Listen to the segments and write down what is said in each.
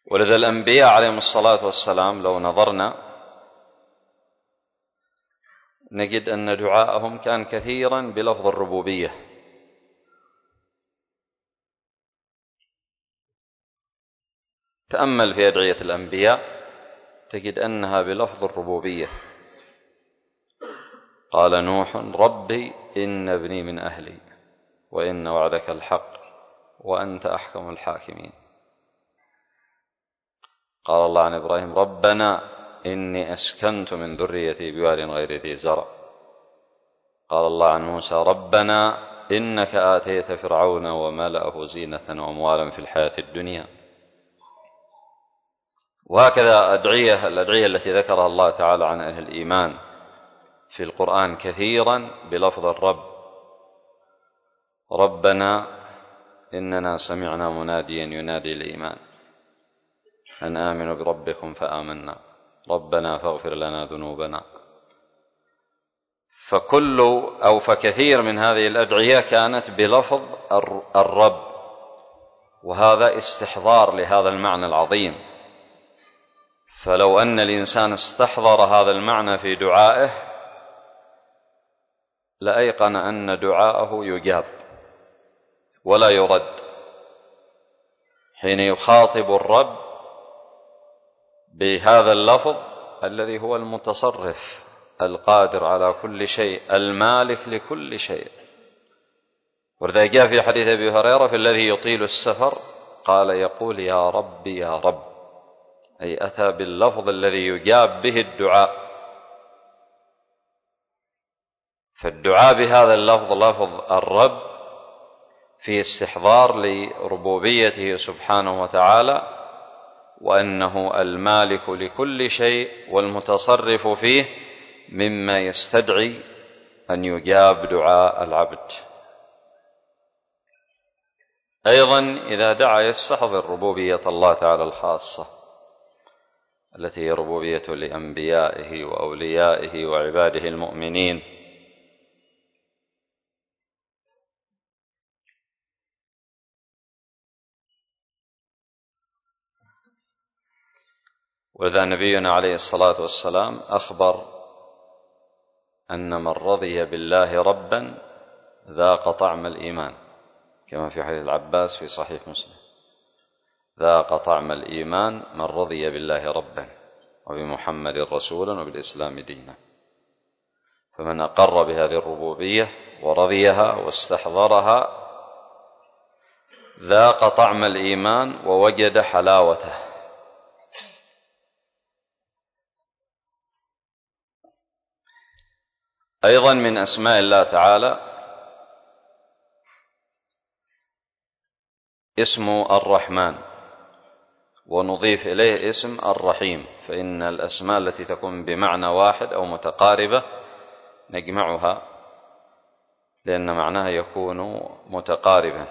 ولذا الأنبياء عليهم الصلاة والسلام لو نظرنا نجد أن دعاءهم كان كثيرا بلفظ الربوبية. تأمل في أدعية الأنبياء تجد أنها بلفظ الربوبية. قال نوح ربي إن ابني من أهلي وإن وعدك الحق وأنت أحكم الحاكمين. قال الله عن إبراهيم ربنا إني أسكنت من ذريتي بواد غير ذي زرع. قال الله عن موسى ربنا إنك آتيت فرعون وملأه زينة وأموالا في الحياة الدنيا. وهكذا الأدعية التي ذكرها الله تعالى عن أهل الإيمان في القرآن كثيرا بلفظ الرب. ربنا إننا سمعنا مناديا ينادي الإيمان أن آمنوا بربكم فآمنا ربنا فاغفر لنا ذنوبنا. فكثير من هذه الأدعية كانت بلفظ الرب، وهذا استحضار لهذا المعنى العظيم. فلو أن الإنسان استحضر هذا المعنى في دعائه لأيقن أن دعاءه يجاب ولا يرد. حين يخاطب الرب بهذا اللفظ الذي هو المتصرف القادر على كل شيء المالك لكل شيء. ولذا جاء في حديث أبي هريرة في الذي يطيل السفر قال يقول يا رب يا رب، أي أتى باللفظ الذي يجاب به الدعاء. فالدعاء بهذا اللفظ لفظ الرب في استحضار لربوبيته سبحانه وتعالى، وأنه المالك لكل شيء والمتصرف فيه، مما يستدعي أن يجاب دعاء العبد. أيضا إذا دعا يستحضر ربوبية الله تعالى الخاصة التي هي ربوبية لأنبيائه وأوليائه وعباده المؤمنين. وإذا نبينا عليه الصلاة والسلام أخبر أن من رضي بالله ربا ذاق طعم الإيمان، كما في حديث العباس في صحيح مسلم ذاق طعم الإيمان من رضي بالله ربا وبمحمد رسولا وبالإسلام دينا. فمن أقر بهذه الربوبية ورضيها واستحضرها ذاق طعم الإيمان ووجد حلاوته. أيضا من أسماء الله تعالى اسم الرحمن، ونضيف إليه اسم الرحيم، فإن الأسماء التي تكون بمعنى واحد أو متقاربة نجمعها لأن معناها يكون متقاربا.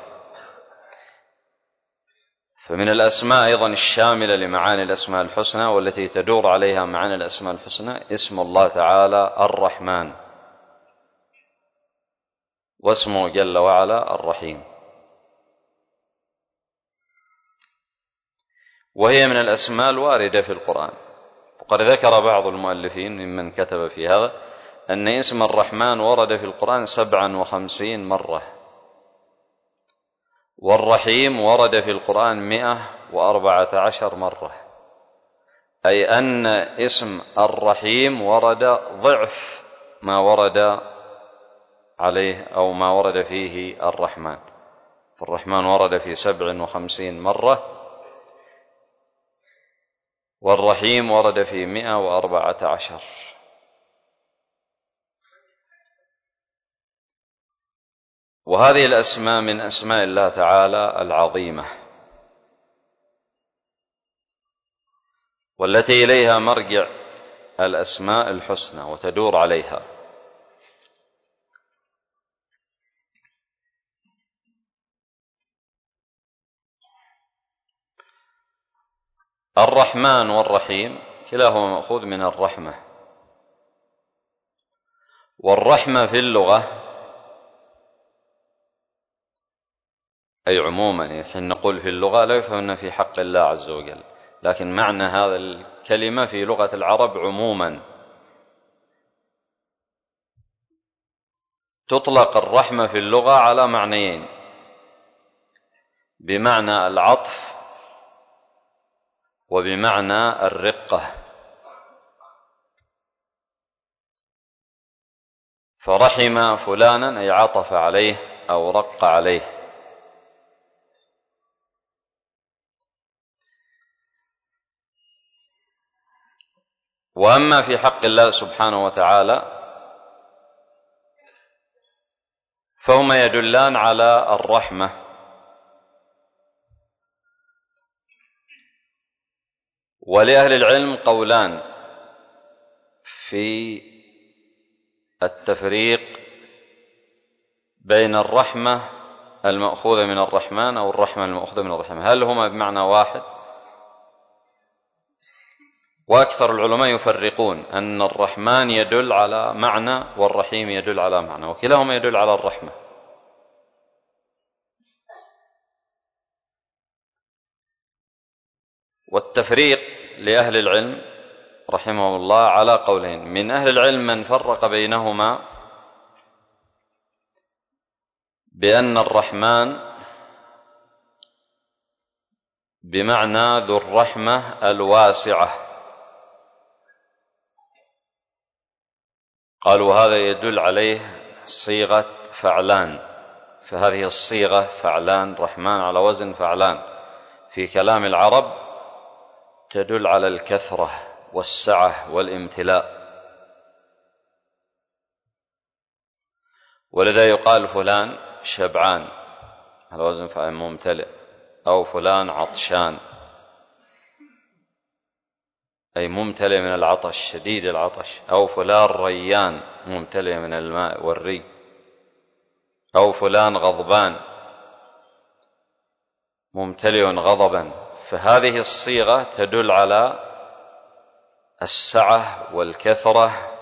فمن الأسماء أيضا الشاملة لمعاني الأسماء الحسنى والتي تدور عليها معاني الأسماء الحسنى اسم الله تعالى الرحمن، واسمه جل وعلا الرحيم. وهي من الأسماء الواردة في القرآن. وقد ذكر بعض المؤلفين ممن كتب في هذا أن اسم الرحمن ورد في القرآن 57 مرة، والرحيم ورد في القرآن 114 مرة، أي أن اسم الرحيم ورد ضعف ما ورد عليه أو ما ورد فيه الرحمن. فالرحمن ورد في 57 مرة، والرحيم ورد في 114. وهذه الأسماء من أسماء الله تعالى العظيمة، والتي إليها مرجع الأسماء الحسنى وتدور عليها. الرحمن والرحيم كلاهما مأخوذ من الرحمة. والرحمة في اللغة أي عموما حين نقول في اللغة لا يفهم في حق الله عز وجل، لكن معنى هذا الكلمة في لغة العرب عموما. تطلق الرحمة في اللغة على معنيين: بمعنى العطف وبمعنى الرقة. فرحم فلانا أي عطف عليه أو رق عليه. وأما في حق الله سبحانه وتعالى فهما يدلان على الرحمة. ولأهل العلم قولان في التفريق بين الرحمة المأخوذة من الرحمن أو الرحمة المأخوذة من الرحمن، هل هما بمعنى واحد؟ وأكثر العلماء يفرقون أن الرحمن يدل على معنى والرحيم يدل على معنى، وكلاهما يدل على الرحمة. والتفريق لأهل العلم رحمه الله على قولين: من أهل العلم من فرق بينهما بأن الرحمن بمعنى ذو الرحمة الواسعة، قالوا هذا يدل عليه صيغة فعلان، فهذه الصيغة فعلان، رحمن على وزن فعلان، في كلام العرب تدل على الكثرة والسعة والامتلاء. ولذا يقال فلان شبعان على وزن فعل ممتلئ، أو فلان عطشان أي ممتلئ من العطش شديد العطش، أو فلان ريان ممتلئ من الماء والري، أو فلان غضبان ممتلئ غضبا. فهذه الصيغة تدل على السعة والكثرة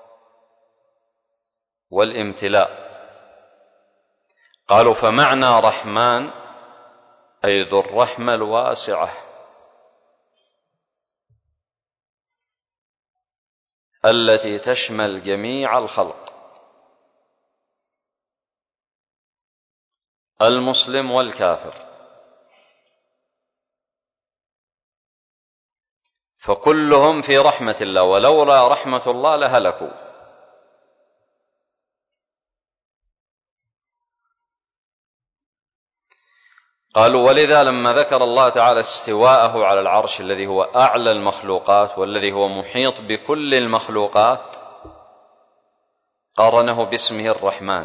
والامتلاء. قالوا فمعنى رحمن أي ذو الرحمة الواسعة التي تشمل جميع الخلق، المسلم والكافر، فكلهم في رحمة الله، ولولا رحمة الله لهلكوا. قالوا ولذا لما ذكر الله تعالى استواءه على العرش الذي هو أعلى المخلوقات والذي هو محيط بكل المخلوقات قارنه باسمه الرحمن.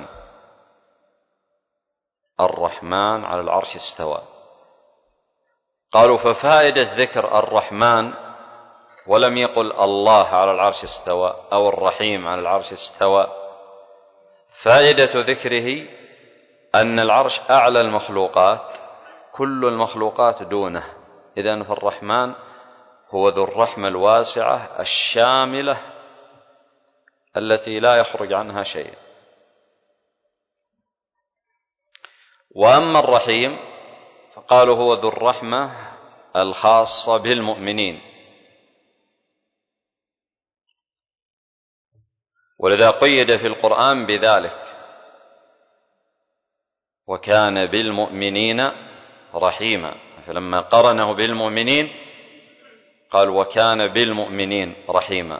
الرحمن على العرش استوى. قالوا ففائدة ذكر الرحمن ولم يقل الله على العرش استوى أو الرحيم على العرش استوى، فائدة ذكره أن العرش أعلى المخلوقات، كل المخلوقات دونه، إذن فالرحمن هو ذو الرحمة الواسعة الشاملة التي لا يخرج عنها شيء. وأما الرحيم فقالوا هو ذو الرحمة الخاصة بالمؤمنين، ولذا قيد في القرآن بذلك: وكان بالمؤمنين رحيما. فلما قرنه بالمؤمنين قال وكان بالمؤمنين رحيما.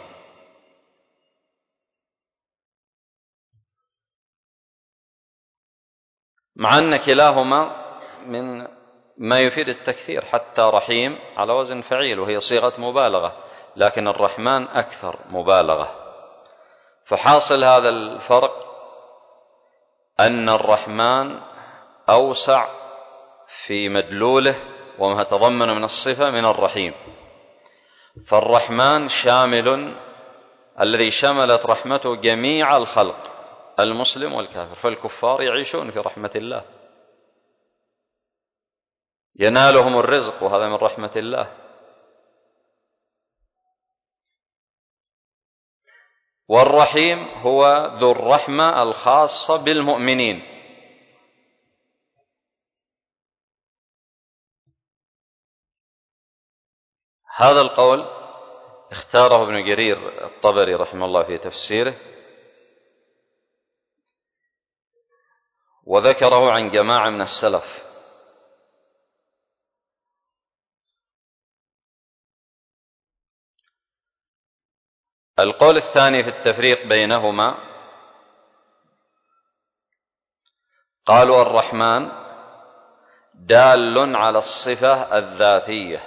مع أن كلاهما من ما يفيد التكثير، حتى رحيم على وزن فعيل وهي صيغة مبالغة، لكن الرحمن أكثر مبالغة. فحاصل هذا الفرق أن الرحمن أوسع في مدلوله وما تضمن من الصفة من الرحيم. فالرحمن شامل الذي شملت رحمته جميع الخلق، المسلم والكافر، فالكفار يعيشون في رحمة الله، ينالهم الرزق وهذا من رحمة الله. والرحيم هو ذو الرحمة الخاصة بالمؤمنين. هذا القول اختاره ابن جرير الطبري رحمه الله في تفسيره، وذكره عن جماعة من السلف. القول الثاني في التفريق بينهما، قالوا الرحمن دال على الصفة الذاتية،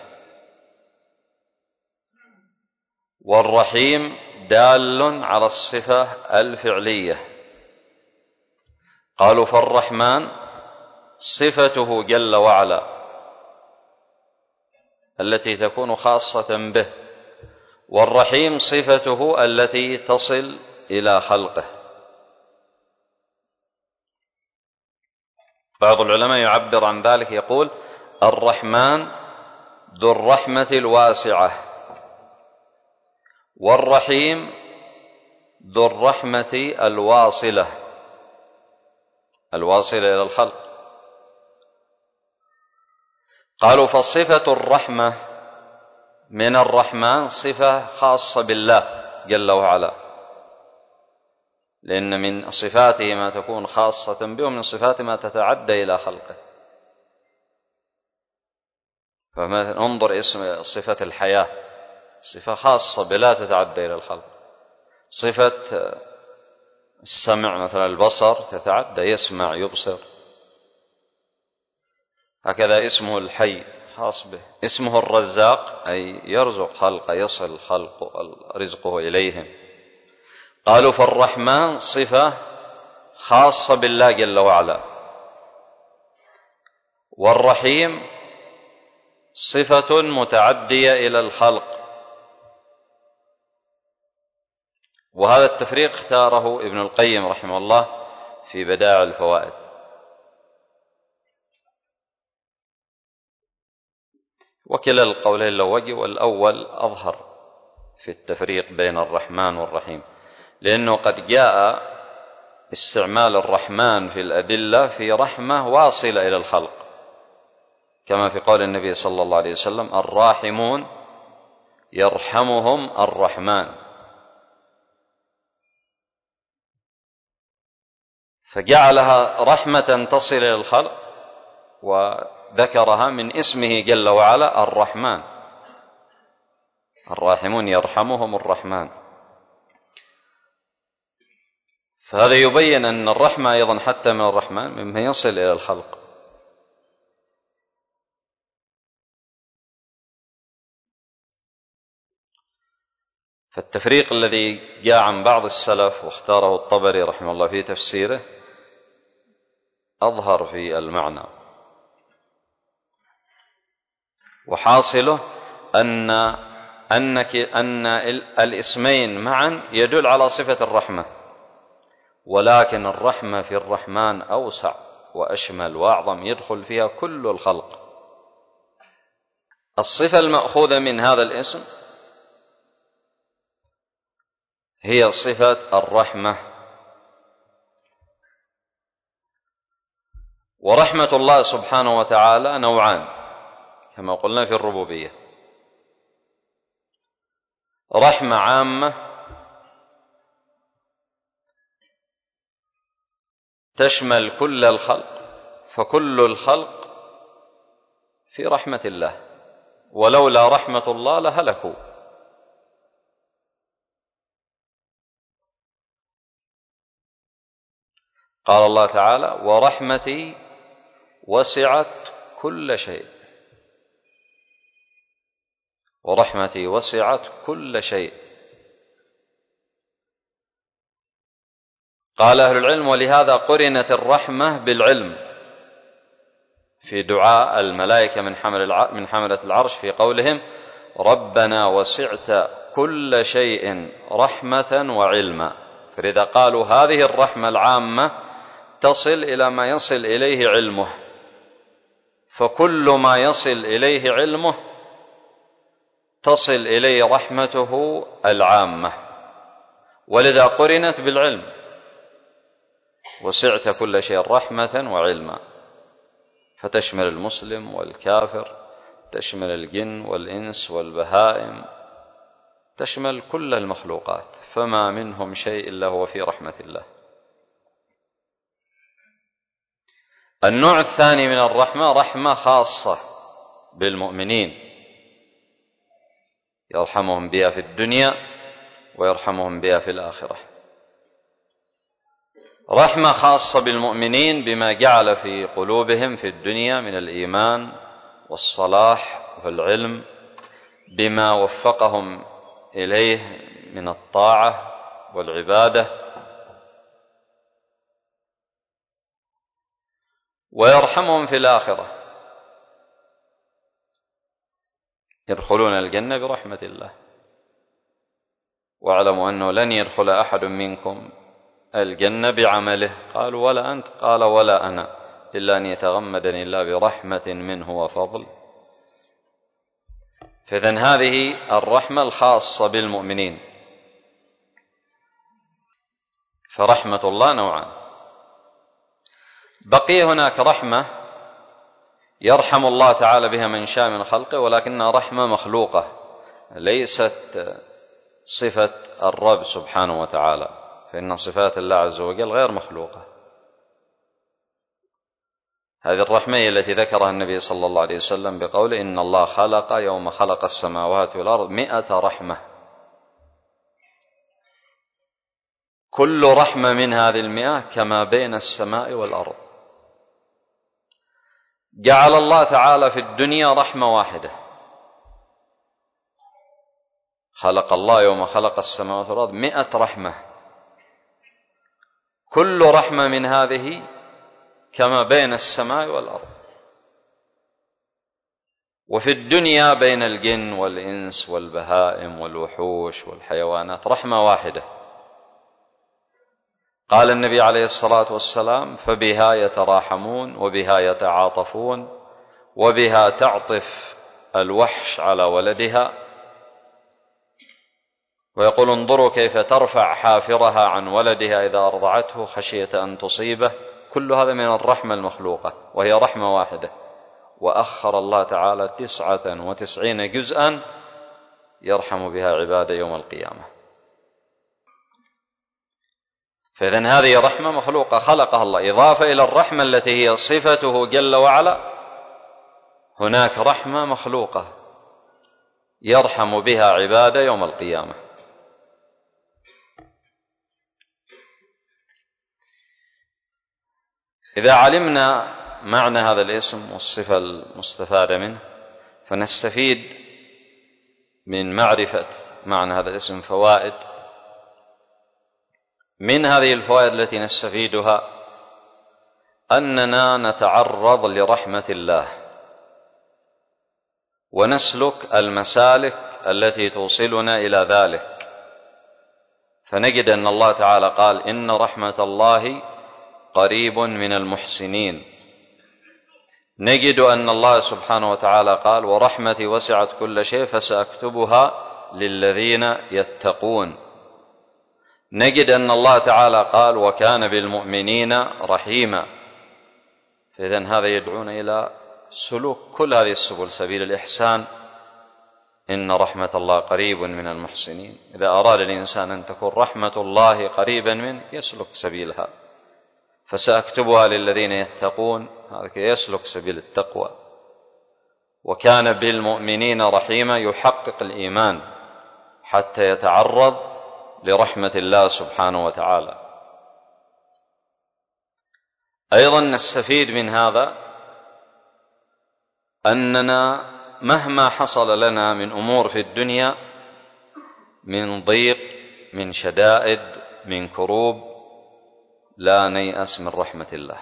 والرحيم دال على الصفة الفعلية. قالوا فالرحمن صفته جل وعلا التي تكون خاصة به، والرحيم صفته التي تصل إلى خلقه. بعض العلماء يعبر عن ذلك يقول الرحمن ذو الرحمة الواسعة، والرحيم ذو الرحمة الواصلة إلى الخلق. قالوا فصفة الرحمة من الرحمن صفة خاصة بالله جل وعلا، لأن من صفاته ما تكون خاصة به، ومن صفاته ما تتعدى إلى خلقه. فمثلا انظر اسم صفة الحياة، صفة خاصة بلا تتعدى إلى الخلق. صفة السمع مثلا البصر تتعدى، يسمع يبصر. هكذا اسمه الحي خاص به. اسمه الرزاق أي يرزق خلقه، يصل رزقه إليهم. قالوا فالرحمن صفة خاصة بالله جل وعلا، والرحيم صفة متعدية إلى الخلق. وهذا التفريق اختاره ابن القيم رحمه الله في بدائع الفوائد. وكلا القولين له وجه، والأول أظهر في التفريق بين الرحمن والرحيم، لأنه قد جاء استعمال الرحمن في الأدلة في رحمة واصلة إلى الخلق، كما في قول النبي صلى الله عليه وسلم الراحمون يرحمهم الرحمن. فجعلها رحمة تصل إلى الخلق، وذكرها من اسمه جل وعلا الرحمن. الراحمون يرحمهم الرحمن. فهذا يبين أن الرحمة أيضا حتى من الرحمن مما يصل إلى الخلق. فالتفريق الذي جاء عن بعض السلف واختاره الطبري رحمه الله في تفسيره أظهر في المعنى، وحاصله أن الاسمين معا يدل على صفة الرحمة، ولكن الرحمة في الرحمن أوسع وأشمل وأعظم، يدخل فيها كل الخلق. الصفة المأخوذة من هذا الاسم هي صفة الرحمة. ورحمة الله سبحانه وتعالى نوعان كما قلنا في الربوبية: رحمة عامة تشمل كل الخلق، فكل الخلق في رحمة الله، ولولا رحمة الله لهلكوا. قال الله تعالى: ورحمتي وسعت كل شيء. ورحمتي وسعت كل شيء. قال أهل العلم: ولهذا قرنت الرحمة بالعلم في دعاء الملائكة من حملة العرش في قولهم: ربنا وسعت كل شيء رحمة وعلما. فلذا قالوا هذه الرحمة العامة تصل إلى ما يصل إليه علمه، فكل ما يصل إليه علمه تصل إليه رحمته العامة، ولذا قرنت بالعلم: وسعت كل شيء رحمة وعلما، فتشمل المسلم والكافر، تشمل الجن والإنس والبهائم، تشمل كل المخلوقات، فما منهم شيء إلا هو في رحمة الله. النوع الثاني من الرحمة رحمة خاصة بالمؤمنين، يرحمهم بها في الدنيا ويرحمهم بها في الآخرة. رحمة خاصة بالمؤمنين بما جعل في قلوبهم في الدنيا من الإيمان والصلاح والعلم، بما وفقهم إليه من الطاعة والعبادة، ويرحمهم في الآخرة، يدخلون الجنة برحمة الله. واعلموا أنه لن يدخل أحد منكم الجنة بعمله، قالوا ولا أنت؟ قال ولا أنا، إلا أن يتغمدني الله برحمة منه وفضل. فإذن هذه الرحمة الخاصة بالمؤمنين. فرحمة الله نوعان. بقي هناك رحمة يرحم الله تعالى بها من شاء من خلقه، ولكنها رحمة مخلوقة، ليست صفة الرب سبحانه وتعالى، فإن صفات الله عز وجل غير مخلوقة. هذه الرحمة هي التي ذكرها النبي صلى الله عليه وسلم بقول إن الله خلق يوم خلق السماوات والأرض 100 رحمة، كل رحمة من هذه 100 كما بين السماء والأرض. جعل الله تعالى في الدنيا رحمة واحدة، خلق الله يوم خلق السماوات والأرض 100 رحمة، كل رحمة من هذه كما بين السماء والأرض. وفي الدنيا بين الجن والإنس والبهائم والوحوش والحيوانات رحمة واحدة. قال النبي عليه الصلاة والسلام فبها يتراحمون وبها يتعاطفون وبها تعطف الوحش على ولدها، ويقول انظروا كيف ترفع حافرها عن ولدها إذا أرضعته خشية أن تصيبه. كل هذا من الرحمة المخلوقة، وهي رحمة واحدة، وأخر الله تعالى 99 جزءا يرحم بها عباده يوم القيامة. فإذن هذه رحمة مخلوقة خلقها الله، إضافة إلى الرحمة التي هي صفته جل وعلا، هناك رحمة مخلوقة يرحم بها عباده يوم القيامة. إذا علمنا معنى هذا الاسم والصفة المستفادة منه، فنستفيد من معرفة معنى هذا الاسم فوائد. من هذه الفوائد التي نستفيدها أننا نتعرض لرحمة الله ونسلك المسالك التي توصلنا إلى ذلك، فنجد أن الله تعالى قال إن رحمة الله قريب من المحسنين. نجد أن الله سبحانه وتعالى قال ورحمتي وسعت كل شيء فسأكتبها للذين يتقون. نجد أن الله تعالى قال وكان بالمؤمنين رحيما. فإذن هذا يدعونا إلى سلوك كل هذه السبل، سبيل الإحسان. إن رحمة الله قريب من المحسنين. إذا أراد الإنسان أن تكون رحمة الله قريبا منه يسلك سبيلها، فسأكتبها للذين يتقون، هذا يسلك سبيل التقوى. وكان بالمؤمنين رحيما، يحقق الإيمان حتى يتعرض لرحمة الله سبحانه وتعالى. أيضا نستفيد من هذا أننا مهما حصل لنا من أمور في الدنيا، من ضيق، من شدائد، من كروب، لا نيأس من رحمة الله.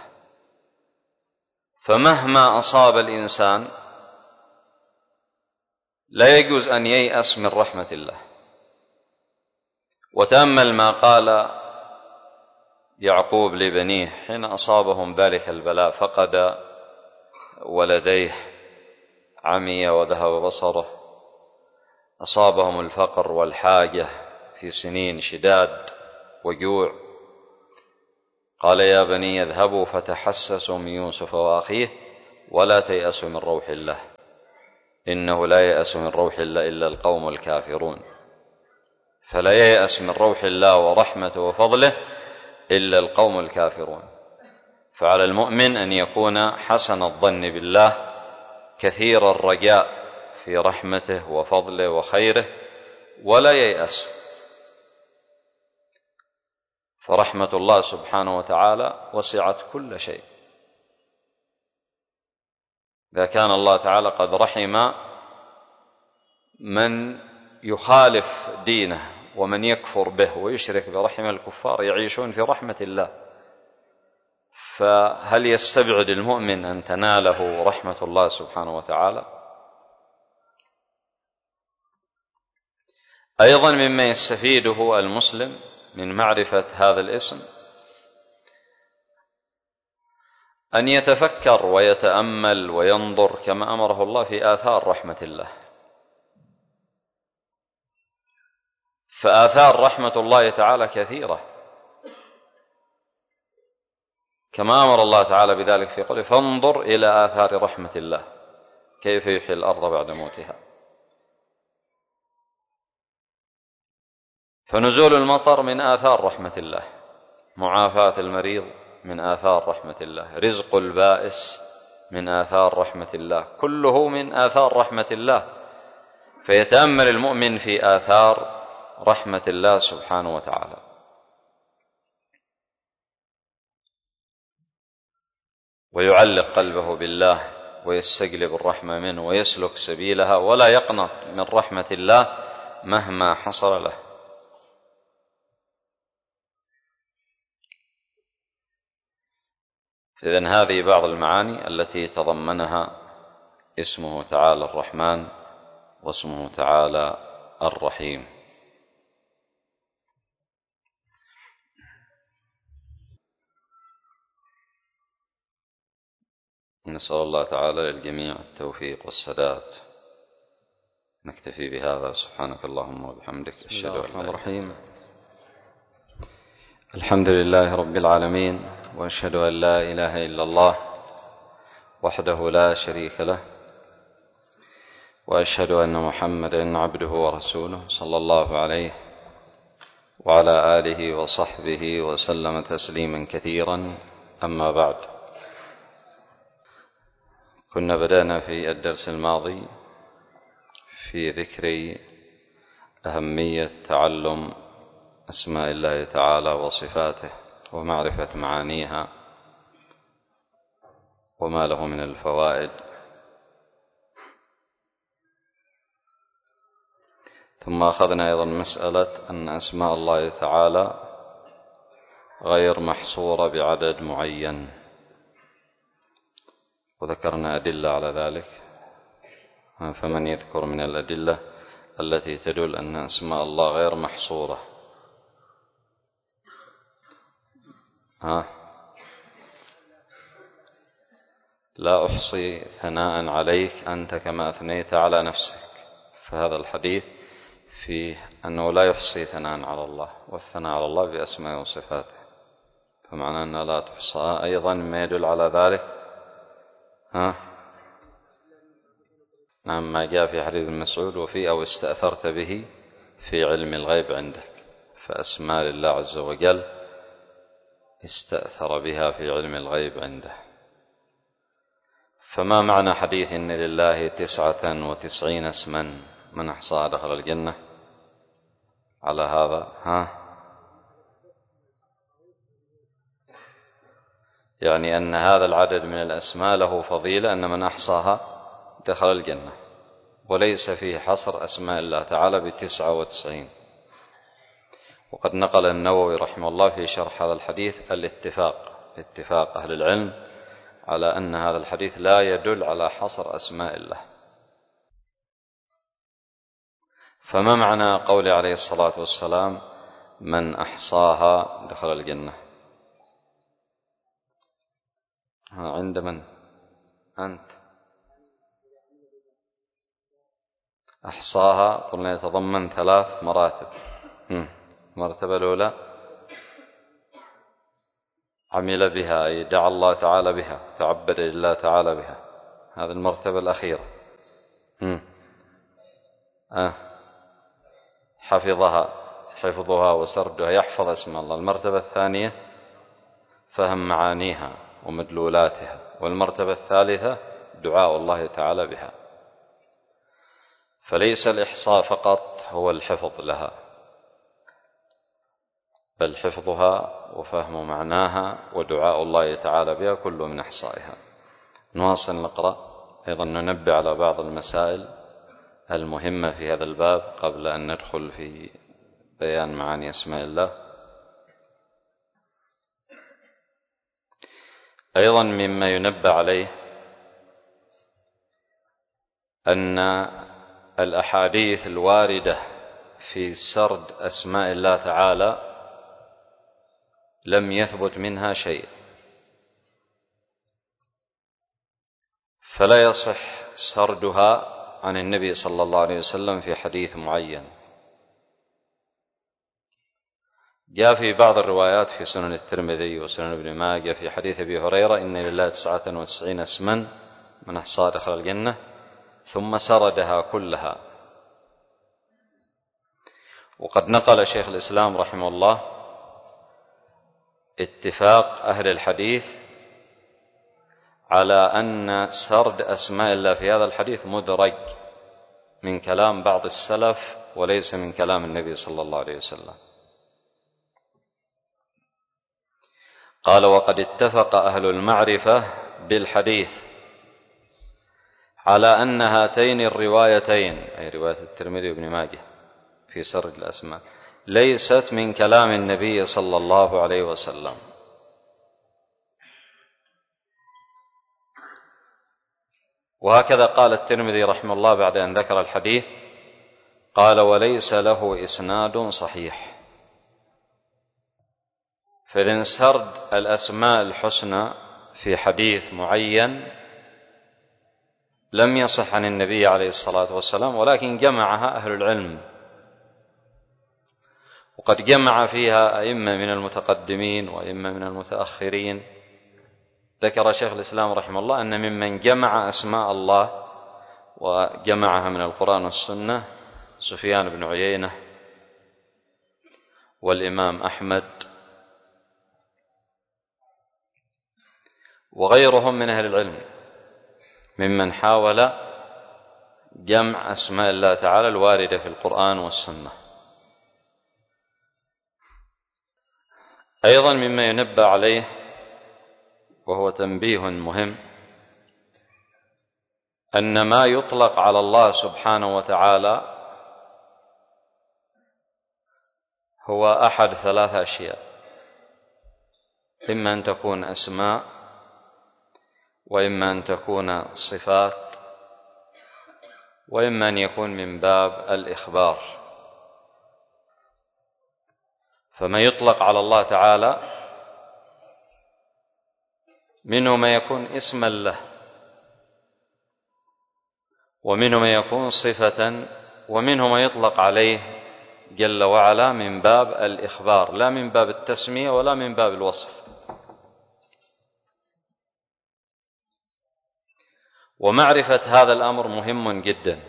فمهما أصاب الإنسان لا يجوز أن ييأس من رحمة الله. وتأمل ما قال يعقوب لبنيه حين أصابهم ذلك البلاء، فقد ولديه، عمي وذهب بصره، أصابهم الفقر والحاجة في سنين شداد وجوع. قال يا بني اذهبوا فتحسسوا من يوسف وأخيه ولا تيأسوا من روح الله إنه لا ييأس من روح الله إلا القوم الكافرون، فلا ييأس من روح الله ورحمته وفضله إلا القوم الكافرون. فعلى المؤمن أن يكون حسن الظن بالله كثير الرجاء في رحمته وفضله وخيره ولا ييأس، فرحمة الله سبحانه وتعالى وسعت كل شيء. إذا كان الله تعالى قد رحم من يخالف دينه ومن يكفر به ويشرك برحم الكفار يعيشون في رحمة الله، فهل يستبعد المؤمن أن تناله رحمة الله سبحانه وتعالى؟ أيضا مما يستفيده المسلم من معرفة هذا الاسم أن يتفكر ويتأمل وينظر كما أمره الله في آثار رحمة الله. فآثار رحمة الله تعالى كثيرة، كما أمر الله تعالى بذلك في قوله: فانظر إلى آثار رحمة الله كيف يحيي الأرض بعد موتها. فنزول المطر من آثار رحمة الله، معافاة المريض من آثار رحمة الله، رزق البائس من آثار رحمة الله، كله من آثار رحمة الله. فيتأمل المؤمن في آثار رحمة الله سبحانه وتعالى. ويعلق قلبه بالله ويستجلب الرحمة منه ويسلك سبيلها ولا يقنط من رحمة الله مهما حصل له. إذن هذه بعض المعاني التي تضمنها اسمه تعالى الرحمن واسمه تعالى الرحيم. نسأل الله تعالى للجميع التوفيق والسداد. نكتفي بهذا. سبحانك اللهم وبحمدك أشهد أن لا إله إلا أنت. الحمد لله رب العالمين، وأشهد أن لا إله إلا الله وحده لا شريك له، وأشهد أن محمدا عبده ورسوله صلى الله عليه وعلى آله وصحبه وسلم تسليما كثيرا. أما بعد، كنا بدأنا في الدرس الماضي في ذكر أهمية تعلم أسماء الله تعالى وصفاته ومعرفة معانيها وما له من الفوائد. ثم أخذنا أيضا مسألة أن أسماء الله تعالى غير محصورة بعدد معين، وذكرنا أدلة على ذلك. فمن يذكر من الأدلة التي تدل أن أسماء الله غير محصورة؟ لا أحصي ثناء عليك أنت كما أثنيت على نفسك. فهذا الحديث فيه أنه لا يحصي ثناء على الله، والثناء على الله بأسماء وصفاته، فمعنى أنها لا تحصى. أيضا ما يدل على ذلك نعم ما جاء في حديث ابن مسعود: وفي أو استأثرت به في علم الغيب عندك. فأسماء لله عز وجل استأثر بها في علم الغيب عنده. فما معنى حديث إن لله 99 اسما من أحصاها دخل الجنة؟ على هذا يعني أن هذا العدد من الأسماء له فضيلة، أن من أحصاها دخل الجنة، وليس فيه حصر أسماء الله تعالى ب99. وقد نقل النووي رحمه الله في شرح هذا الحديث اتفاق أهل العلم على أن هذا الحديث لا يدل على حصر أسماء الله. فما معنى قول عليه الصلاة والسلام: من أحصاها دخل الجنة؟ عند من؟ أنت. أحصاها قلنا يتضمن 3 مراتب. المرتبة الأولى عمل بها، أي دعا الله تعالى بها، تعبد لله تعالى بها. هذه المرتبة الأخيرة. حفظها وسردها، يحفظ اسم الله. المرتبة الثانية فهم معانيها ومدلولاتها. والمرتبة الثالثة دعاء الله تعالى بها. فليس الإحصاء فقط هو الحفظ لها، بل حفظها وفهم معناها ندعاء الله تعالى بها كل من إحصائها. نواصل نقرأ. أيضا ننبه على بعض المسائل المهمة في هذا الباب قبل أن ندخل في بيان معاني أسماء الله. أيضا مما ينبه عليه أن الأحاديث الواردة في سرد أسماء الله تعالى لم يثبت منها شيء، فلا يصح سردها عن النبي صلى الله عليه وسلم في حديث معين. جاء في بعض الروايات في سنن الترمذي وسنن ابن ماجه في حديث أبي هريرة: إن لله 99 اسما من أحصاها دخل الجنة، ثم سردها كلها. وقد نقل شيخ الإسلام رحمه الله اتفاق أهل الحديث على أن سرد أسماء الله في هذا الحديث مدرج من كلام بعض السلف وليس من كلام النبي صلى الله عليه وسلم. قال: وقد اتفق أهل المعرفة بالحديث على أن هاتين الروايتين، أي رواية الترمذي وابن ماجه في سرد الأسماء، ليست من كلام النبي صلى الله عليه وسلم. وهكذا قال الترمذي رحمه الله بعد أن ذكر الحديث، قال: وليس له إسناد صحيح. فإذن سرد الأسماء الحسنى في حديث معين لم يصح عن النبي عليه الصلاة والسلام، ولكن جمعها أهل العلم، وقد جمع فيها أئمة من المتقدمين وأئمة من المتأخرين. ذكر شيخ الإسلام رحمه الله أن ممن جمع أسماء الله وجمعها من القرآن والسنة سفيان بن عيينة والإمام أحمد وغيرهم من أهل العلم ممن حاول جمع أسماء الله تعالى الواردة في القرآن والسنة. أيضا مما ينبه عليه وهو تنبيه مهم أن ما يطلق على الله سبحانه وتعالى هو أحد 3 أشياء: إما أن تكون أسماء، وإما أن تكون صفات، وإما أن يكون من باب الإخبار. فما يطلق على الله تعالى منه ما يكون اسما له، ومنه ما يكون صفة، ومنه ما يطلق عليه جل وعلا من باب الإخبار، لا من باب التسمية ولا من باب الوصف. ومعرفة هذا الأمر مهم جدا.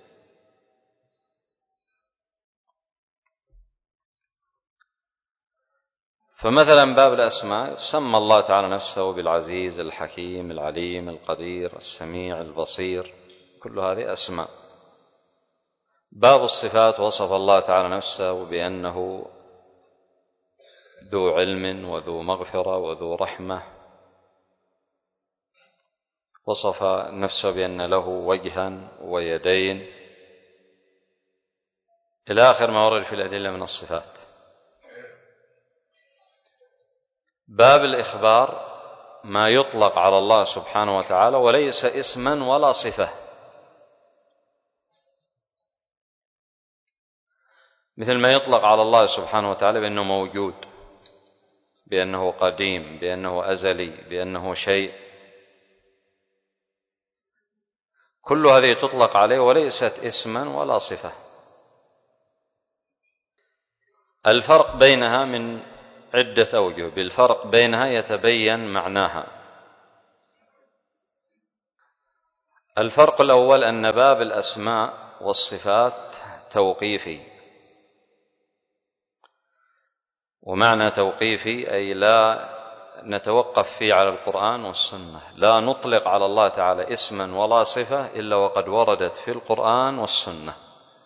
فمثلا باب الأسماء سمى الله تعالى نفسه بالعزيز، الحكيم، العليم، القدير، السميع، البصير، كل هذه أسماء. باب الصفات وصف الله تعالى نفسه بأنه ذو علم وذو مغفرة وذو رحمة، وصف نفسه بأن له وجها ويدين، إلى آخر ما ورد في الأدلة من الصفات. باب الإخبار ما يطلق على الله سبحانه وتعالى وليس اسما ولا صفة، مثل ما يطلق على الله سبحانه وتعالى بأنه موجود، بأنه قديم، بأنه أزلي، بأنه شيء. كل هذه تطلق عليه وليست اسما ولا صفة. الفرق بينها من عدة أوجه، بالفرق بينها يتبين معناها. الفرق الأول أن باب الأسماء والصفات توقيفي. ومعنى توقيفي أي لا نتوقف فيه على القرآن والسنة، لا نطلق على الله تعالى اسما ولا صفة إلا وقد وردت في القرآن والسنة.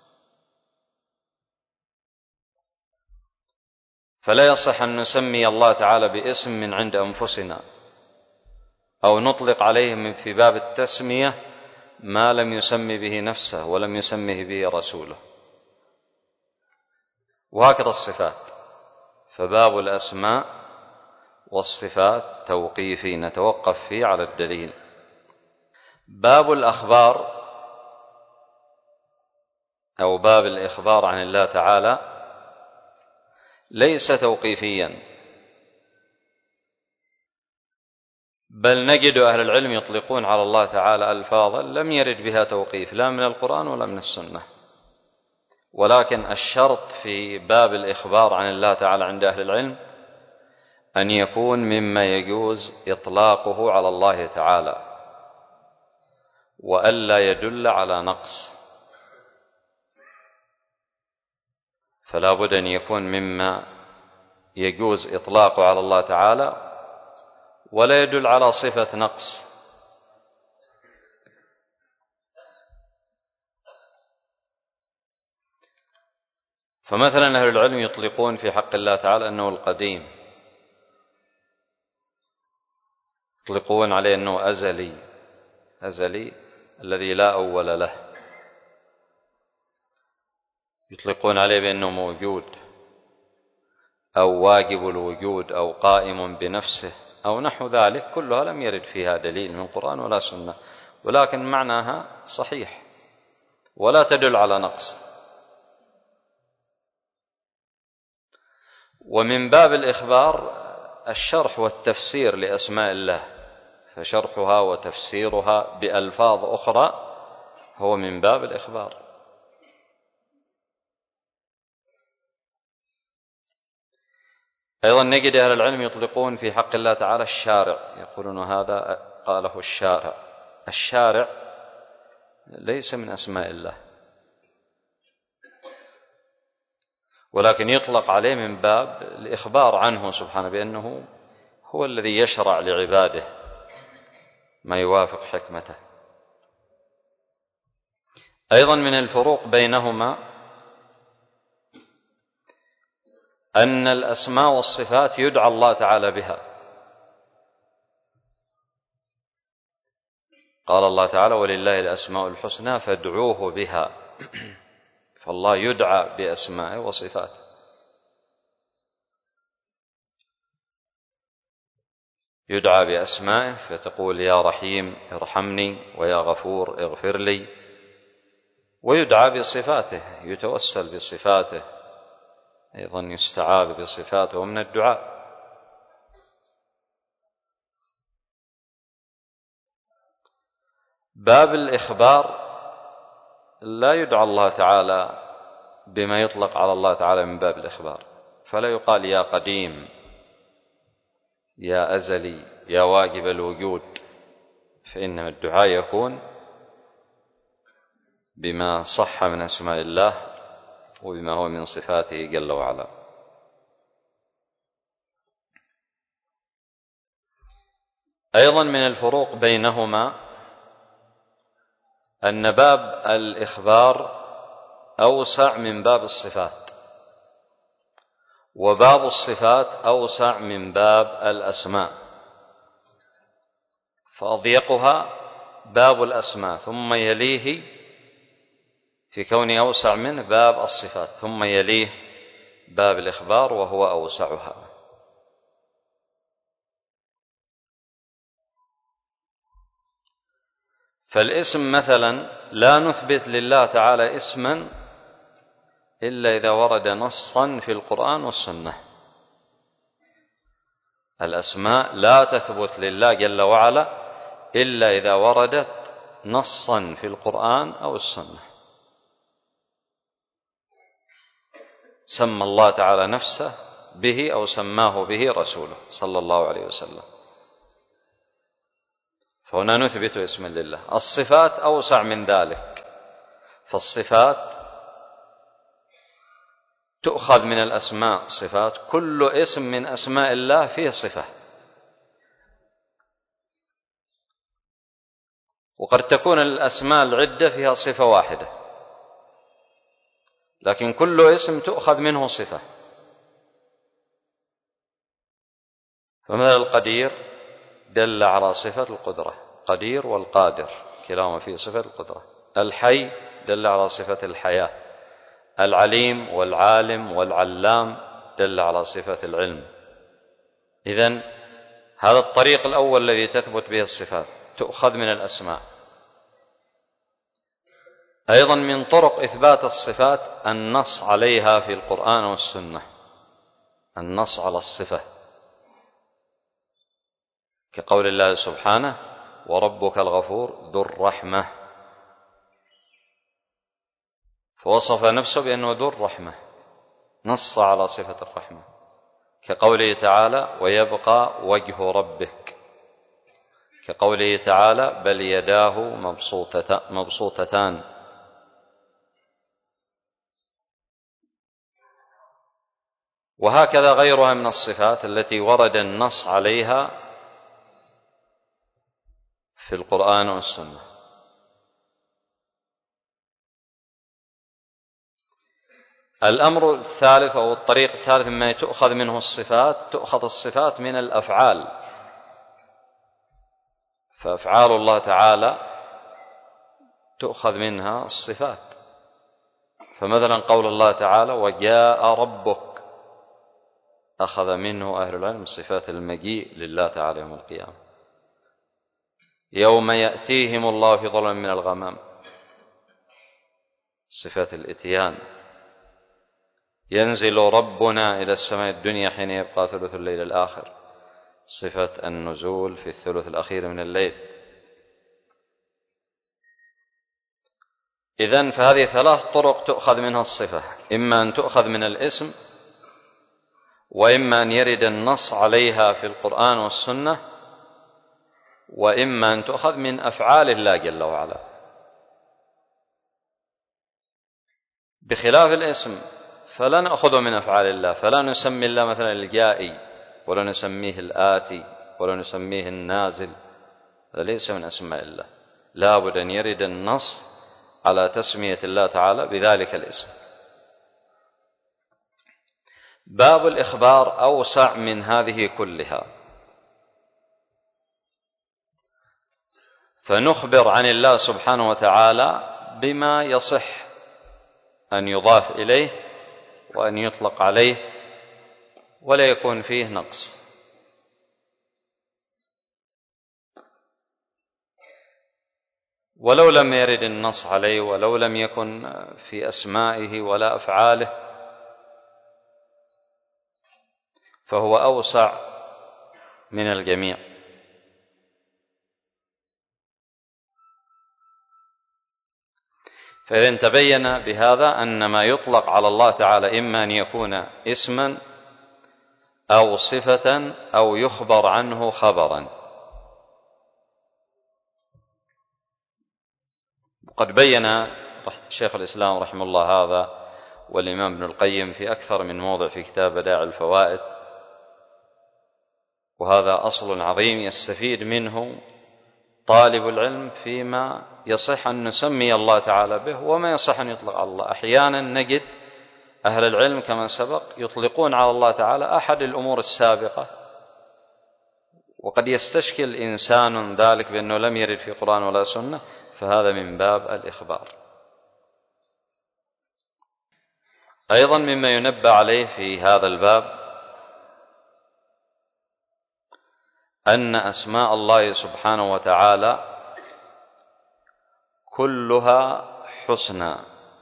فلا يصح أن نسمي الله تعالى باسم من عند أنفسنا أو نطلق عليه في باب التسمية ما لم يسمي به نفسه ولم يسمه به رسوله. وهكذا الصفات، فباب الأسماء والصفات توقيفي نتوقف فيه على الدليل. باب الأخبار أو باب الإخبار عن الله تعالى ليس توقيفيا، بل نجد أهل العلم يطلقون على الله تعالى ألفاظا لم يرد بها توقيف لا من القرآن ولا من السنة. ولكن الشرط في باب الإخبار عن الله تعالى عند أهل العلم أن يكون مما يجوز إطلاقه على الله تعالى وألا يدل على نقص. فلا بد أن يكون مما يجوز إطلاقه على الله تعالى ولا يدل على صفة نقص. فمثلا أهل العلم يطلقون في حق الله تعالى أنه القديم، يطلقون عليه أنه أزلي الذي لا أول له، يطلقون عليه بأنه موجود أو واجب الوجود أو قائم بنفسه أو نحو ذلك، كلها لم يرد فيها دليل من القرآن ولا سنة، ولكن معناها صحيح ولا تدل على نقص. ومن باب الإخبار الشرح والتفسير لأسماء الله، فشرحها وتفسيرها بألفاظ أخرى هو من باب الإخبار. أيضا نجد أهل العلم يطلقون في حق الله تعالى الشارع، يقولون هذا قاله الشارع. الشارع ليس من أسماء الله، ولكن يطلق عليه من باب الإخبار عنه سبحانه بأنه هو الذي يشرع لعباده ما يوافق حكمته. أيضا من الفروق بينهما أن الأسماء والصفات يدعى الله تعالى بها. قال الله تعالى ولله الأسماء الحسنى فادعوه بها، فالله يدعى بأسمائه وصفاته. يدعى بأسمائه فتقول يا رحيم ارحمني ويا غفور اغفر لي، ويدعى بصفاته يتوسل بصفاته، أيضا يستعاذ بصفاته من الدعاء. باب الإخبار لا يدعى الله تعالى بما يطلق على الله تعالى من باب الإخبار، فلا يقال يا قديم يا أزلي يا واجب الوجود، فإنما الدعاء يكون بما صح من أسماء الله وبما هو من صفاته جل وعلا. أيضا من الفروق بينهما أن باب الإخبار أوسع من باب الصفات، وباب الصفات أوسع من باب الأسماء، فأضيقها باب الأسماء ثم يليه في كونه أوسع منه باب الصفات، ثم يليه باب الإخبار وهو أوسعها. فالاسم مثلا لا نثبت لله تعالى اسما إلا إذا ورد نصا في القرآن والسنة. الأسماء لا تثبت لله جل وعلا إلا إذا وردت نصا في القرآن أو السنة. سمى الله تعالى نفسه به أو سماه به رسوله صلى الله عليه وسلم، فهنا نثبت اسما لله. الصفات أوسع من ذلك، فالصفات تؤخذ من الأسماء صفات، كل اسم من أسماء الله فيه صفة، وقد تكون الأسماء العدة فيها صفة واحدة، لكن كل اسم تؤخذ منه صفة. فمثل القدير دل على صفة القدرة، قدير والقادر كلاهما فيه صفة القدرة. الحي دل على صفة الحياة. العليم والعالم والعلام دل على صفة العلم. إذن هذا الطريق الأول الذي تثبت به الصفات، تؤخذ من الأسماء. أيضا من طرق إثبات الصفات النص عليها في القرآن والسنة، النص على الصفة، كقول الله سبحانه: وربك الغفور ذو الرحمة، فوصف نفسه بأنه ذو الرحمة، نص على صفة الرحمة، كقوله تعالى: ويبقى وجه ربك، كقوله تعالى: بل يداه مبسوطتان. وهكذا غيرها من الصفات التي ورد النص عليها في القرآن والسنة. الأمر الثالث أو الطريق الثالث مما تؤخذ منه الصفات، تؤخذ الصفات من الأفعال، فأفعال الله تعالى تؤخذ منها الصفات. فمثلا قول الله تعالى: وجاء ربك، أخذ منه أهل العلم صفات المجيء لله تعالى يوم القيامة. يوم يأتيهم الله في ظلل من الغمام، صفات الإتيان. ينزل ربنا إلى السماء الدنيا حين يبقى ثلث الليل الآخر، صفة النزول في الثلث الأخير من الليل. إذن فهذه ثلاث طرق تؤخذ منها الصفة، إما أن تؤخذ من الاسم، وإما أن يرد النص عليها في القرآن والسنة، وإما أن تؤخذ من أفعال الله جل وعلا. بخلاف الاسم فلا نأخذه من أفعال الله، فلا نسمي الله مثلا الجائي، ولا نسميه الآتي، ولا نسميه النازل، هذا ليس من أسماء الله. لا بد أن يرد النص على تسمية الله تعالى بذلك الاسم. باب الإخبار أوسع من هذه كلها، فنخبر عن الله سبحانه وتعالى بما يصح أن يضاف إليه وأن يطلق عليه ولا يكون فيه نقص. ولو لم يرد النص عليه، ولو لم يكن في أسمائه ولا أفعاله، فهو أوسع من الجميع. فإذا تبين بهذا أن ما يطلق على الله تعالى إما أن يكون اسما أو صفة أو يخبر عنه خبرا. وقد بين شيخ الإسلام رحمه الله هذا والإمام ابن القيم في أكثر من موضع في كتاب بدائع الفوائد، وهذا أصل عظيم يستفيد منه طالب العلم فيما يصح أن نسمي الله تعالى به وما يصح أن يطلق على الله. أحيانا نجد أهل العلم كما سبق يطلقون على الله تعالى أحد الأمور السابقة، وقد يستشكل إنسان ذلك بأنه لم يرد في قرآن ولا سنة، فهذا من باب الإخبار. أيضا مما ينبه عليه في هذا الباب أن أسماء الله سبحانه وتعالى كلها حسنى،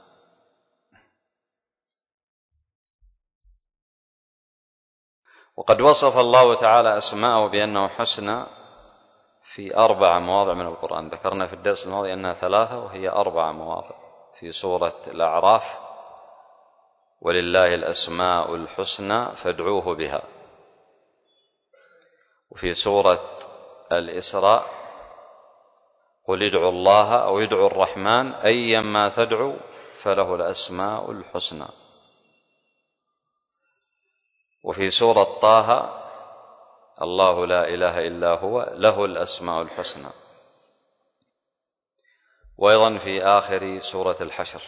وقد وصف الله تعالى أسماءه بأنه حسنى في 4 مواضع من القرآن. ذكرنا في الدرس الماضي أنها 3 وهي 4 مواضع. في سورة الأعراف: ولله الأسماء الحسنى فادعوه بها. وفي سورة الإسراء: قل ادعوا الله أو ادعوا الرحمن أيما تدعوا فله الأسماء الحسنى. وفي سورة طه الله لا إله إلا هو له الأسماء الحسنى، وأيضا في آخر سورة الحشر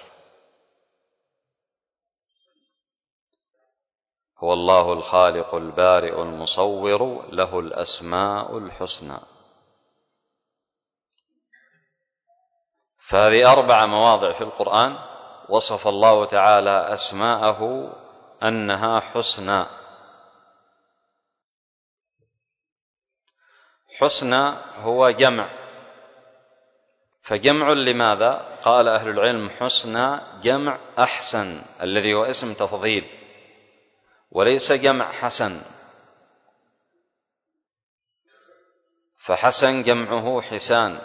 هو الله الخالق البارئ المصور له الأسماء الحسنى. فهذه 4 مواضع في القرآن وصف الله تعالى أسماءه أنها حسنى. حسنى هو جمع، فجمع لماذا؟ قال أهل العلم حسنى جمع أحسن الذي هو اسم تفضيل، وليس جمع حسن، فحسن جمعه حسان،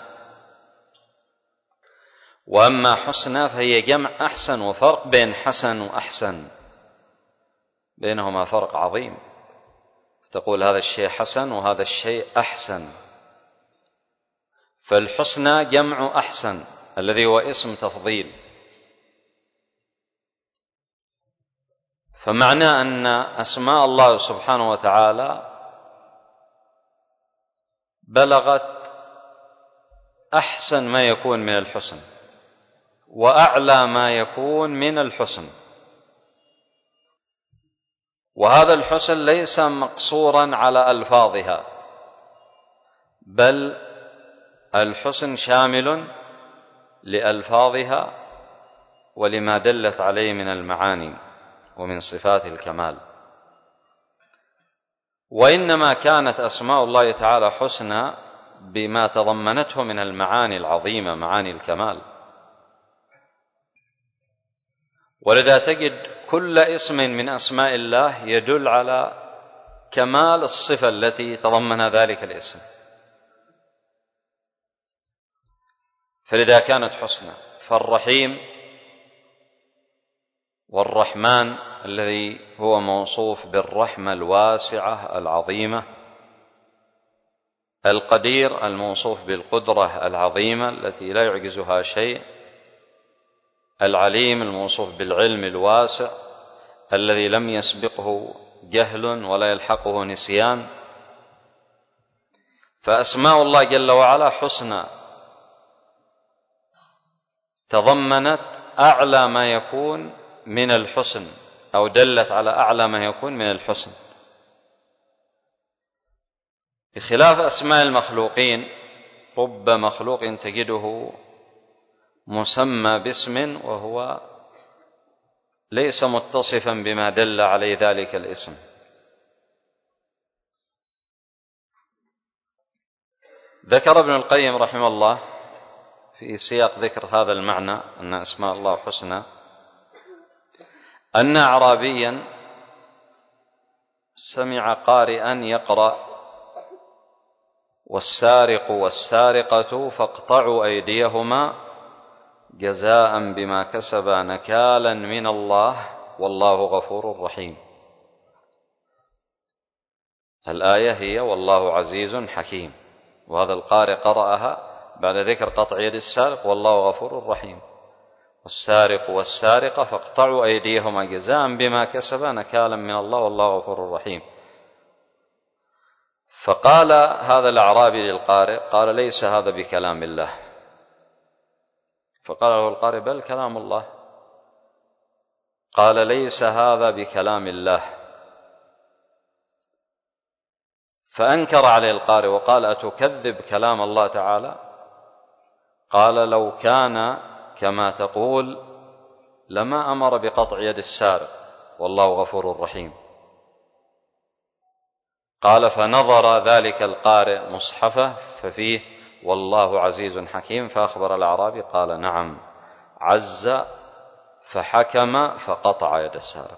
وأما حسنى فهي جمع أحسن. وفرق بين حسن وأحسن، بينهما فرق عظيم. تقول هذا الشيء حسن وهذا الشيء أحسن، فالحسنى جمع أحسن الذي هو اسم تفضيل. فمعنى أن أسماء الله سبحانه وتعالى بلغت أحسن ما يكون من الحسن وأعلى ما يكون من الحسن، وهذا الحسن ليس مقصورا على ألفاظها، بل الحسن شامل لألفاظها ولما دلت عليه من المعاني ومن صفات الكمال. وإنما كانت أسماء الله تعالى حسنى بما تضمنته من المعاني العظيمة، معاني الكمال. ولذا تجد كل اسم من أسماء الله يدل على كمال الصفة التي تضمن ذلك الاسم، فلذا كانت حسنى. فالرحيم والرحمن الذي هو موصوف بالرحمة الواسعة العظيمة، القدير الموصوف بالقدرة العظيمة التي لا يعجزها شيء، العليم الموصوف بالعلم الواسع الذي لم يسبقه جهل ولا يلحقه نسيان. فأسماء الله جل وعلا حسنى تضمنت أعلى ما يكون من الحسن، أو دلت على أعلى ما يكون من الحسن، بخلاف أسماء المخلوقين. رب مخلوق تجده مسمى باسم وهو ليس متصفا بما دل عليه ذلك الاسم. ذكر ابن القيم رحمه الله في سياق ذكر هذا المعنى أن أسماء الله حسنى أن أعرابيا سمع قارئا يقرأ: والسارق والسارقة فاقطعوا أيديهما جزاء بما كسبا نكالا من الله والله غفور رحيم. الآية هي والله عزيز حكيم، وهذا القارئ قرأها بعد ذكر قطع يد السارق والله غفور رحيم. والسارق والسارقة فاقطعوا أيديهما جزاء بما كسبا نكالا من الله والله غفور رحيم. فقال هذا الأعرابي للقارئ، قال: ليس هذا بكلام الله. فقال له القارئ: بل كلام الله. قال: ليس هذا بكلام الله. فأنكر عليه القارئ وقال: أتكذب كلام الله تعالى؟ قال: لو كان كما تقول لما أمر بقطع يد السارق والله غفور رحيم. قال: فنظر ذلك القارئ مصحفه ففيه والله عزيز حكيم، فأخبر الأعرابي قال: نعم، عز فحكم فقطع يد السارق.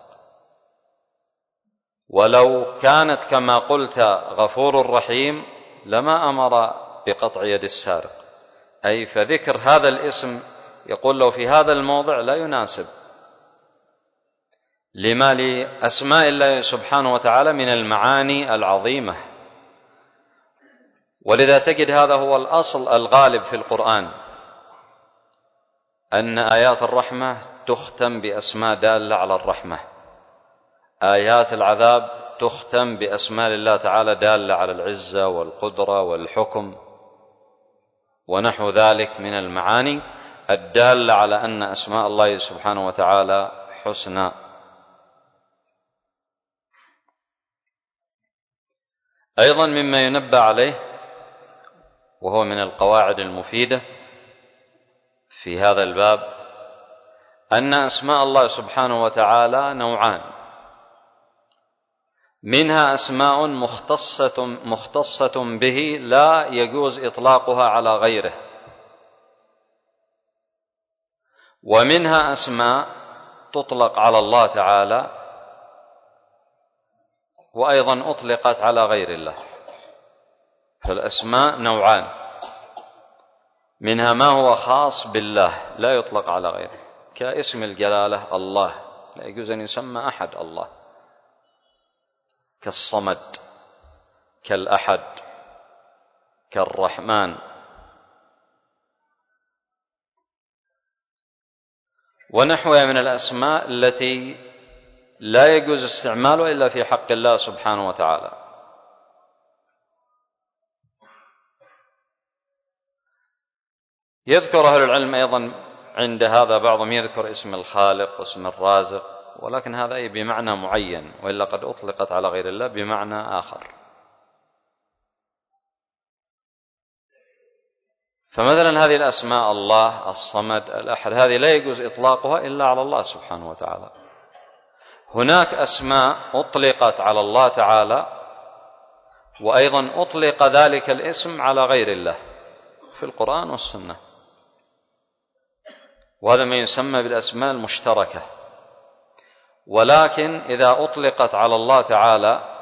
ولو كانت كما قلت غفور رحيم لما أمر بقطع يد السارق، أي فذكر هذا الاسم يقول له في هذا الموضع لا يناسب لما لأسماء الله سبحانه وتعالى من المعاني العظيمة. ولذا تجد هذا هو الأصل الغالب في القرآن، أن آيات الرحمة تختم بأسماء دالة على الرحمة، آيات العذاب تختم بأسماء الله تعالى دالة على العزة والقدرة والحكم ونحو ذلك من المعاني الدالة على أن أسماء الله سبحانه وتعالى حسنى. أيضا مما ينبه عليه وهو من القواعد المفيدة في هذا الباب أن أسماء الله سبحانه وتعالى نوعان، منها أسماء مختصة به لا يجوز إطلاقها على غيره، ومنها أسماء تطلق على الله تعالى وأيضا أطلقت على غير الله. فالأسماء نوعان، منها ما هو خاص بالله لا يطلق على غيره، كاسم الجلالة الله لا يجوز أن يسمى أحد الله، كالصمد، كالأحد، كالرحمن. ونحوها من الأسماء التي لا يجوز استعمالها إلا في حق الله سبحانه وتعالى. يذكر أهل العلم أيضا عند هذا بعضهم يذكر اسم الخالق واسم الرازق، ولكن هذا أي بمعنى معين، وإلا قد أطلقت على غير الله بمعنى آخر. فمثلا هذه الأسماء الله، الصمد، الأحد، هذه لا يجوز إطلاقها إلا على الله سبحانه وتعالى. هناك أسماء أطلقت على الله تعالى وأيضا أطلق ذلك الاسم على غير الله في القرآن والسنة، وهذا ما يسمى بالأسماء المشتركة. ولكن إذا أطلقت على الله تعالى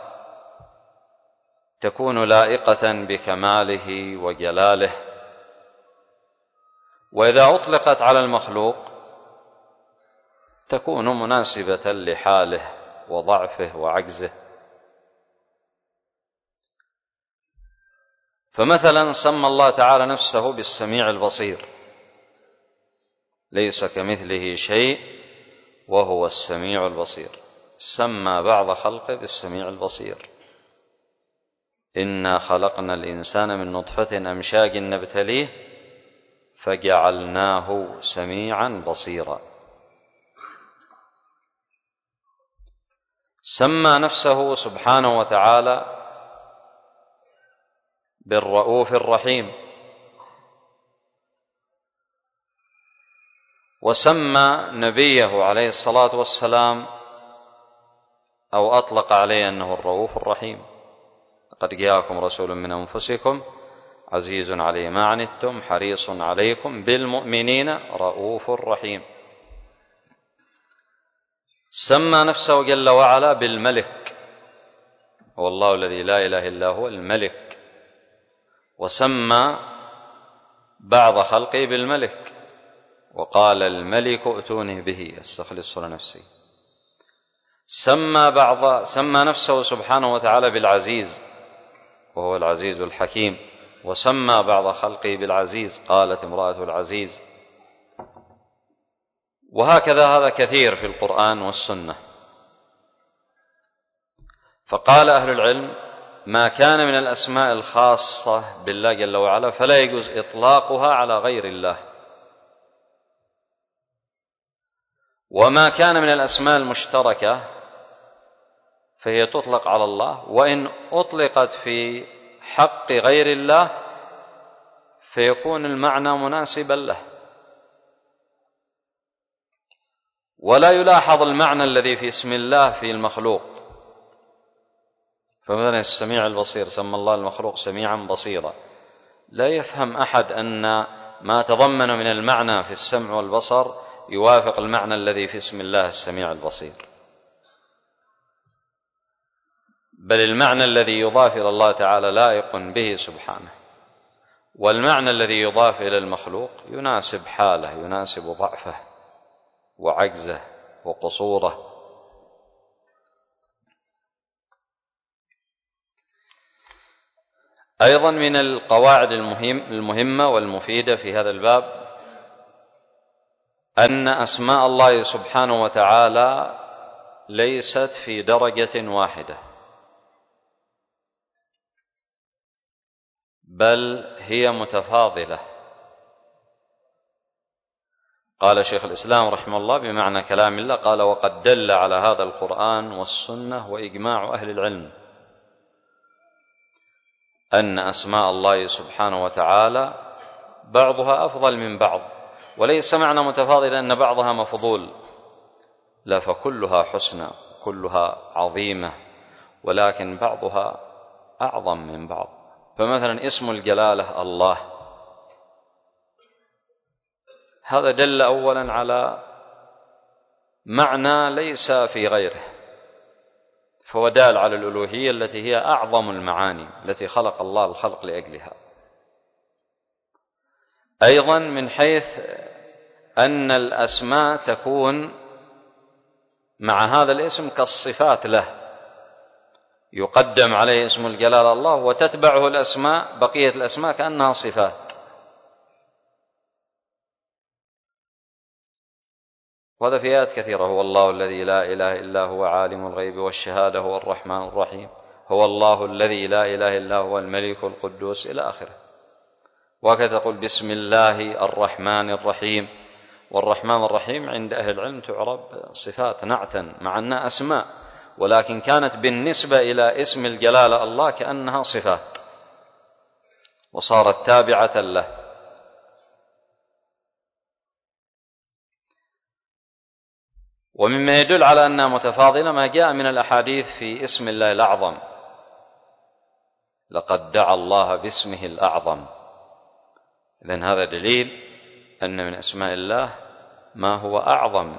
تكون لائقة بكماله وجلاله، وإذا أطلقت على المخلوق تكون مناسبة لحاله وضعفه وعجزه. فمثلا سمى الله تعالى نفسه بالسميع البصير، ليس كمثله شيء وهو السميع البصير. سمى بعض خلقه بالسميع البصير، إنا خلقنا الإنسان من نطفة أمشاج نبتليه فجعلناه سميعا بصيرا. سمى نفسه سبحانه وتعالى بالرؤوف الرحيم، وسمى نبيه عليه الصلاة والسلام أو أطلق عليه أنه الرؤوف الرحيم. قد جاءكم رسول من أنفسكم عزيز عليه ما عنتم حريص عليكم بالمؤمنين رؤوف رحيم. سمى نفسه جل وعلا بالملك، هو الله الذي لا إله إلا هو الملك، وسمى بعض خلقه بالملك وقال الملك ائتوني به استخلصه لنفسي. سمى نفسه سبحانه وتعالى بالعزيز وهو العزيز الحكيم، وسمى بعض خلقه بالعزيز، قالت امرأة العزيز. وهكذا هذا كثير في القرآن والسنة. فقال أهل العلم ما كان من الأسماء الخاصة بالله جل وعلا فلا يجوز إطلاقها على غير الله، وما كان من الأسماء المشتركة فهي تطلق على الله، وإن أطلقت في حق غير الله فيكون المعنى مناسبا له، ولا يلاحظ المعنى الذي في اسم الله في المخلوق. فمثلا السميع البصير سمى الله المخلوق سميعا بصيرا، لا يفهم أحد أن ما تضمن من المعنى في السمع والبصر يوافق المعنى الذي في اسم الله السميع البصير، بل المعنى الذي يضاف إلى الله تعالى لائق به سبحانه، والمعنى الذي يضاف إلى المخلوق يناسب حاله، يناسب ضعفه وعجزه وقصوره. أيضا من القواعد المهمة والمفيدة في هذا الباب أن أسماء الله سبحانه وتعالى ليست في درجة واحدة، بل هي متفاضلة. قال شيخ الإسلام رحمه الله بمعنى كلام الله، قال: وقد دل على هذا القرآن والسنة وإجماع أهل العلم أن أسماء الله سبحانه وتعالى بعضها أفضل من بعض، وليس معنى متفاضل أن بعضها مفضول، لا، فكلها حسنى، كلها عظيمة، ولكن بعضها أعظم من بعض. فمثلا اسم الجلالة الله، هذا دل أولا على معنى ليس في غيره، فهو دال على الألوهية التي هي أعظم المعاني التي خلق الله الخلق لأجلها. أيضا من حيث أن الأسماء تكون مع هذا الاسم كالصفات له، يقدم عليه اسم الجلالة الله وتتبعه الأسماء، بقية الأسماء كأنها صفات. وهذا في آيات كثيرة: هو الله الذي لا إله إلا هو عالم الغيب والشهادة هو الرحمن الرحيم، هو الله الذي لا إله إلا هو الملك القدوس، إلى آخره. وهكذا تقول بسم الله الرحمن الرحيم، والرحمن الرحيم عند أهل العلم تعرب صفات نعتا مع أنها أسماء، ولكن كانت بالنسبة إلى اسم الجلالة الله كأنها صفات وصارت تابعة له. ومما يدل على أنها متفاضلة ما جاء من الأحاديث في اسم الله الأعظم: لقد دعا الله باسمه الأعظم. إذن هذا دليل أن من أسماء الله ما هو أعظم.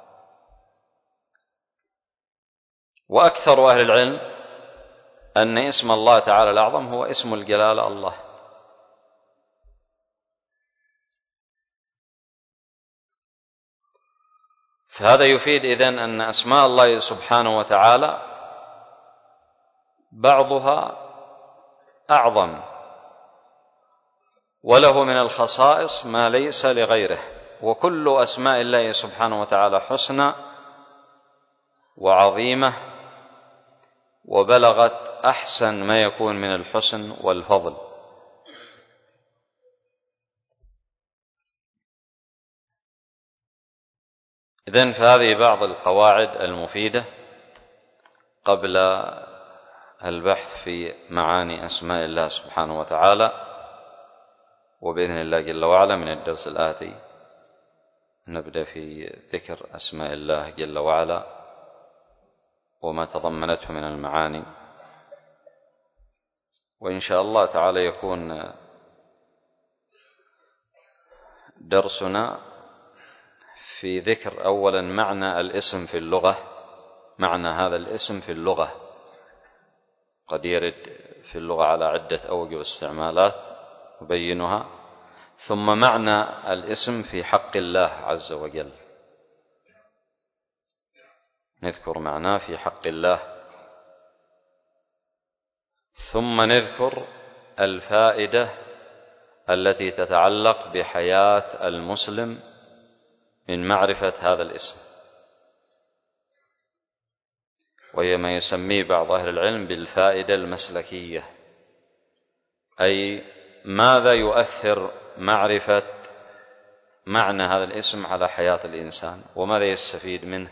وأكثر أهل العلم أن اسم الله تعالى الأعظم هو اسم الجلالة الله. فهذا يفيد إذن أن أسماء الله سبحانه وتعالى بعضها أعظم، وله من الخصائص ما ليس لغيره. وكل أسماء الله سبحانه وتعالى حسنى وعظيمة، وبلغت أحسن ما يكون من الحسن والفضل. إذن فهذه بعض القواعد المفيدة قبل البحث في معاني أسماء الله سبحانه وتعالى. وبإذن الله جل وعلا من الدرس الآتي نبدأ في ذكر أسماء الله جل وعلا وما تضمنته من المعاني، وإن شاء الله تعالى يكون درسنا في ذكر أولا معنى الاسم في اللغة، معنى هذا الاسم في اللغة. قد يرد في اللغة على عدة أوجه واستعمالات نبينها، ثم معنى الاسم في حق الله عز وجل، نذكر معناه في حق الله، ثم نذكر الفائدة التي تتعلق بحياة المسلم من معرفة هذا الاسم، وهي ما يسميه بعض أهل العلم بالفائدة المسلكية، أي ماذا يؤثر معرفة معنى هذا الاسم على حياة الإنسان، وماذا يستفيد منه.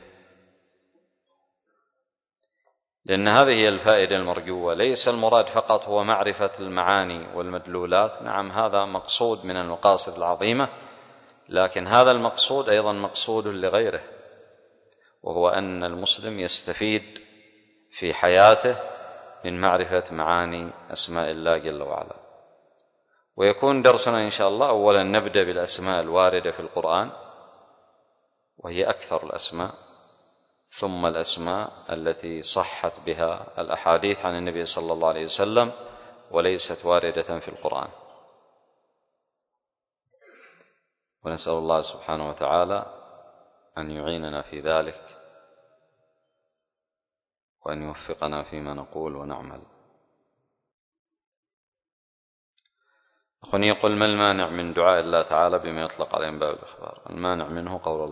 لأن هذه هي الفائدة المرجوة، ليس المراد فقط هو معرفة المعاني والمدلولات، نعم هذا مقصود من المقاصد العظيمة، لكن هذا المقصود أيضا مقصود لغيره، وهو أن المسلم يستفيد في حياته من معرفة معاني أسماء الله جل وعلا. ويكون درسنا إن شاء الله أولا نبدأ بالأسماء الواردة في القرآن، وهي أكثر الأسماء، ثم الأسماء التي صحت بها الأحاديث عن النبي صلى الله عليه وسلم وليست واردة في القرآن. ونسأل الله سبحانه وتعالى أن يعيننا في ذلك، وأن يوفقنا فيما نقول ونعمل. أخواني، يقول: ما المانع من دعاء الله تعالى بما يطلق عليه من باب الإخبار؟ المانع منه قول الله